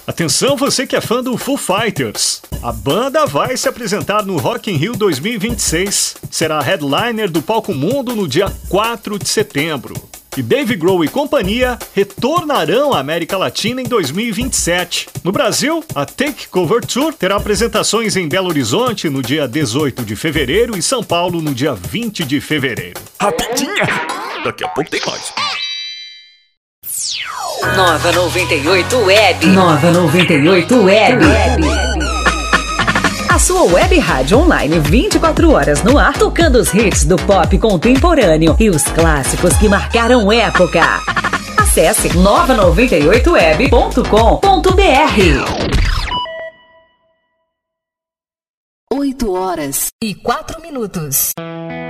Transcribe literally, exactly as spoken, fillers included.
Atenção você que é fã do Foo Fighters. A banda vai se apresentar no Rock in Rio dois mil e vinte e seis. Será headliner do Palco Mundo no dia quatro de setembro. E Dave Grohl e companhia retornarão à América Latina em dois mil e vinte e sete. No Brasil, a Take Cover Tour terá apresentações em Belo Horizonte no dia dezoito de fevereiro e São Paulo no dia vinte de fevereiro. Rapidinha! Daqui a pouco tem mais. Nova noventa e oito Web. Nova noventa e oito Web. A sua web rádio online vinte e quatro horas no ar, tocando os hits do pop contemporâneo e os clássicos que marcaram época. Acesse nova noventa e oito web ponto com ponto br. oito horas e quatro minutos.